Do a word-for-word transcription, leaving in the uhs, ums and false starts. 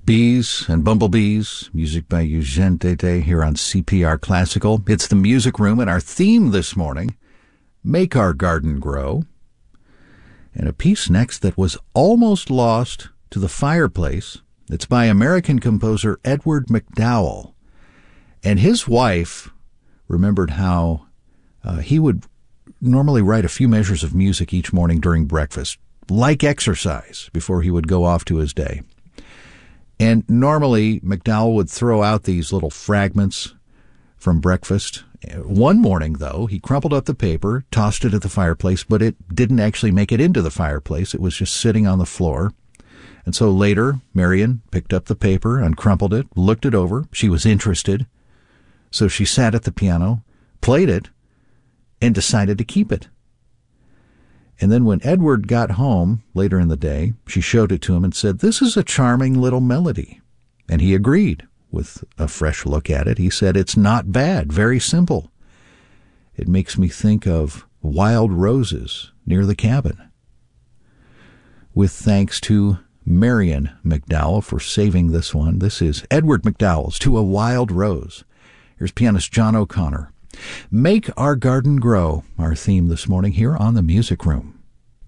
Bees and Bumblebees, music by Eugene Dede here on C P R Classical. It's the Music Room, and our theme this morning, Make Our Garden Grow. And a piece next that was almost lost to the fireplace. It's by American composer Edward McDowell. And his wife remembered how uh, he would normally write a few measures of music each morning during breakfast, like exercise, before he would go off to his day. And normally, McDowell would throw out these little fragments from breakfast. One morning, though, he crumpled up the paper, tossed it at the fireplace, but it didn't actually make it into the fireplace. It was just sitting on the floor. And so later, Marion picked up the paper, uncrumpled it, looked it over. She was interested. So she sat at the piano, played it, and decided to keep it. And then when Edward got home later in the day, she showed it to him and said, "This is a charming little melody." And he agreed with a fresh look at it. He said, "It's not bad, very simple. It makes me think of wild roses near the cabin." With thanks to Marion McDowell for saving this one. This is Edward McDowell's To a Wild Rose. Here's pianist John O'Connor. Make Our Garden Grow, our theme this morning here on the Music Room.